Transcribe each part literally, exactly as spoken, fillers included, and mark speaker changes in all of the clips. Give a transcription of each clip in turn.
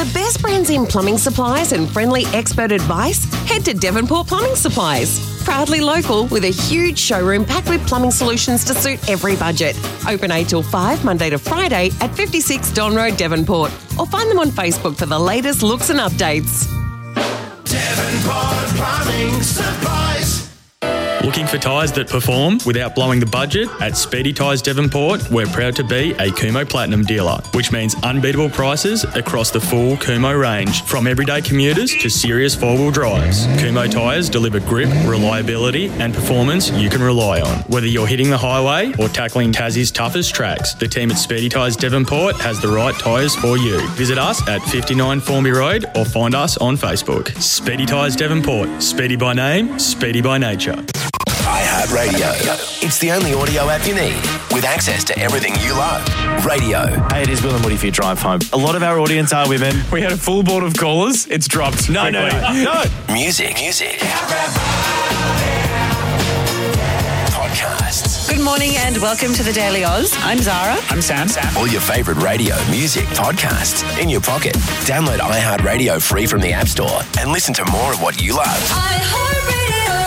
Speaker 1: the best brands in plumbing supplies and friendly expert advice? Head to Devonport Plumbing Supplies. Proudly local with a huge showroom packed with plumbing solutions to suit every budget. Open eight till five, Monday to Friday at fifty-six Don Road, Devonport. Or find them on Facebook for the latest looks and updates.
Speaker 2: Devonport Plumbing Supplies.
Speaker 3: Looking for tyres that perform without blowing the budget? At Speedy Tyres Devonport, we're proud to be a Kumho Platinum dealer, which means unbeatable prices across the full Kumho range, from everyday commuters to serious four-wheel drives. Kumho tyres deliver grip, reliability and performance you can rely on. Whether you're hitting the highway or tackling Tassie's toughest tracks, the team at Speedy Tyres Devonport has the right tyres for you. Visit us at fifty-nine Formby Road or find us on Facebook. Speedy Tyres Devonport. Speedy by name, speedy by nature.
Speaker 4: iHeartRadio. It's the only audio app you need with access to everything you love. Radio.
Speaker 5: Hey, it is Will and Woody for your drive home. A lot of our audience are women. We had a full board of callers. It's dropped. No, no, no.
Speaker 4: Music. Music. Podcasts.
Speaker 6: Good morning and welcome to the Daily Oz. I'm Zara.
Speaker 5: I'm Sam. Sam.
Speaker 4: All your favourite radio, music, podcasts in your pocket. Download iHeartRadio free from the App Store and listen to more of what you love.
Speaker 2: iHeartRadio.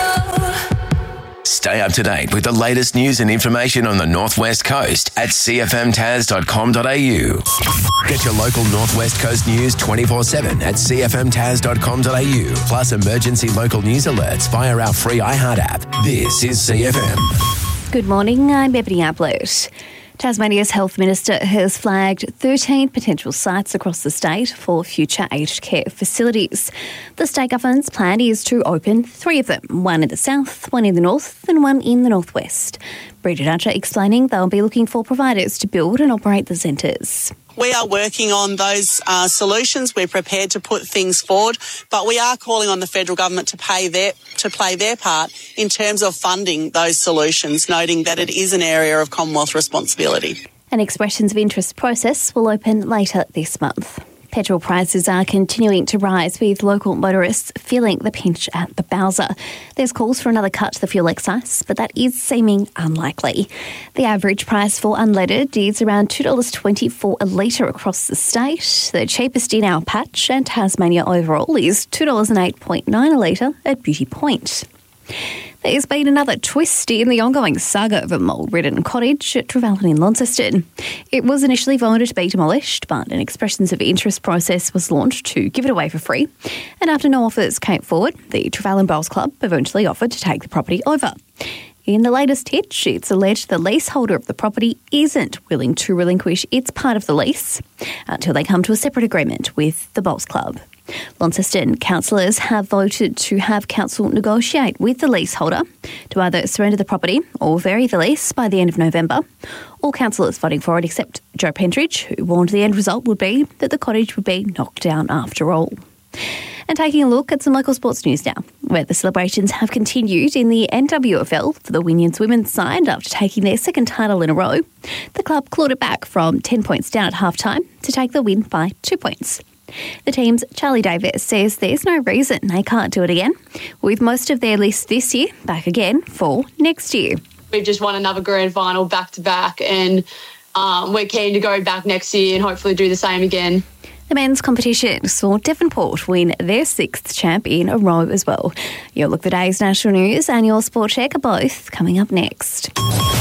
Speaker 4: Stay up to date with the latest news and information on the Northwest Coast at c f m tas dot com dot a u. Get your local Northwest Coast news twenty-four seven at c f m tas dot com dot a u. Plus emergency local news alerts via our free iHeart app. This is C F M.
Speaker 7: Good morning, I'm Ebony Ablett. Tasmania's Health Minister has flagged thirteen potential sites across the state for future aged care facilities. The state government's plan is to open three of them, one in the south, one in the north and one in the northwest. Bridget Archer explaining they'll be looking for providers to build and operate the centres.
Speaker 8: We are working on those uh, solutions. We're prepared to put things forward, but we are calling on the federal government to pay their to play their part in terms of funding those solutions, noting that it is an area of Commonwealth responsibility.
Speaker 7: An expressions of interest process will open later this month. Petrol prices are continuing to rise, with local motorists feeling the pinch at the bowser. There's calls for another cut to the fuel excise, but that is seeming unlikely. The average price for unleaded is around two dollars twenty-four a litre across the state. The cheapest in our patch and Tasmania overall is two dollars eight point nine a litre at Beauty Point. There's been another twist in the ongoing saga of a mould-ridden cottage at Trevellyn in Launceston. It was initially voted to be demolished, but an expressions of interest process was launched to give it away for free. And after no offers came forward, the Trevellyn Bowls Club eventually offered to take the property over. In the latest hitch, it's alleged the leaseholder of the property isn't willing to relinquish its part of the lease until they come to a separate agreement with the Bowls Club. Launceston councillors have voted to have council negotiate with the leaseholder to either surrender the property or vary the lease by the end of November. All councillors voting for it except Joe Pentridge, who warned the end result would be that the cottage would be knocked down after all. And taking a look at some local sports news now, where the celebrations have continued in the N W F L for the Wynyons women's side after taking their second title in a row. The club clawed it back from ten points down at half-time to take the win by two points. The team's Charlie Davis says there's no reason they can't do it again, with most of their list this year back again for next year.
Speaker 9: We've just won another grand final back-to-back and um, we're keen to go back next year and hopefully do the same again.
Speaker 7: The men's competition saw Devonport win their sixth champ in a row as well. Your Look for Day's national news and your sport check are both coming up next.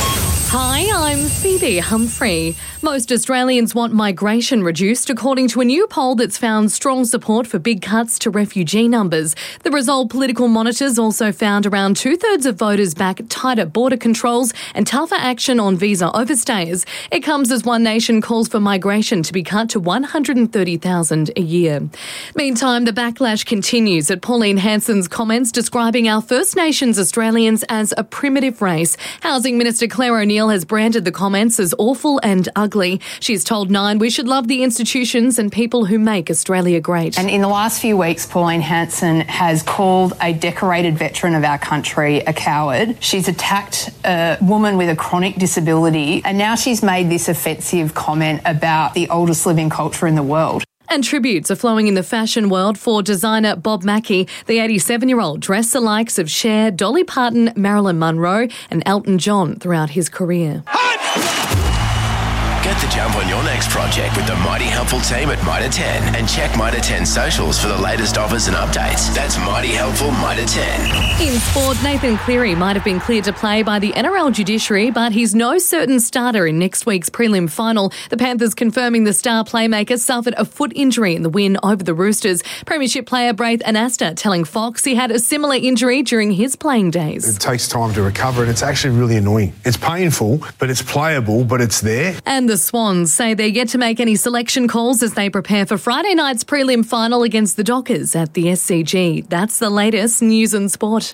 Speaker 10: Hi, I'm Phoebe Humphrey. Most Australians want migration reduced, according to a new poll that's found strong support for big cuts to refugee numbers. The result, political monitors also found around two-thirds of voters back tighter border controls and tougher action on visa overstays. It comes as One Nation calls for migration to be cut to one hundred thirty thousand a year. Meantime, the backlash continues at Pauline Hanson's comments describing our First Nations Australians as a primitive race. Housing Minister Claire O'Neill has branded the comments as awful and ugly. She's told Nine we should love the institutions and people who make Australia great.
Speaker 11: And in the last few weeks, Pauline Hanson has called a decorated veteran of our country a coward. She's attacked a woman with a chronic disability, and now she's made this offensive comment about the oldest living culture in the world.
Speaker 10: And tributes are flowing in the fashion world for designer Bob Mackie. The eighty-seven-year-old dressed the likes of Cher, Dolly Parton, Marilyn Monroe and Elton John throughout his career.
Speaker 4: Get to jump on your next project with the Mighty Helpful team at Mitre ten and check Mitre ten socials for the latest offers and updates. That's Mighty Helpful Mitre ten.
Speaker 10: In sport, Nathan Cleary might have been cleared to play by the N R L judiciary, but he's no certain starter in next week's prelim final. The Panthers confirming the star playmaker suffered a foot injury in the win over the Roosters. Premiership player Braith Anasta telling Fox he had a similar injury during his playing days.
Speaker 12: It takes time to recover and it's actually really annoying. It's painful, but it's playable, but it's there.
Speaker 10: And the Swans say they're yet to make any selection calls as they prepare for Friday night's prelim final against the Dockers at the S C G. That's the latest news and sport.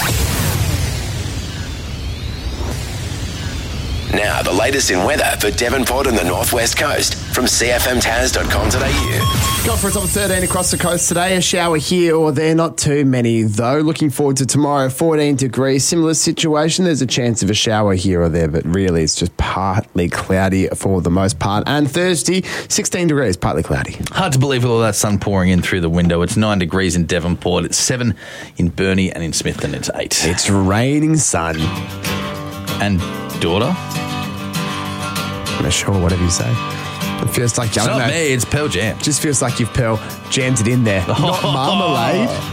Speaker 4: Now, the latest in weather for Devonport and the Northwest Coast from c f m taz dot com dot a u.
Speaker 13: Got for a top of thirteen across the coast today. A shower here or there, not too many though. Looking forward to tomorrow, fourteen degrees. Similar situation. There's a chance of a shower here or there, but really it's just partly cloudy for the most part. And Thursday, sixteen degrees, partly cloudy.
Speaker 14: Hard to believe with all that sun pouring in through the window. It's nine degrees in Devonport. It's seven in Burnie, and in Smithton it's eight.
Speaker 13: It's raining sun.
Speaker 14: And daughter?
Speaker 13: Sure, whatever you say. It feels like...
Speaker 14: It's not me, it's Pearl Jam.
Speaker 13: Just feels like you've Pearl jammed it in there. Not marmalade.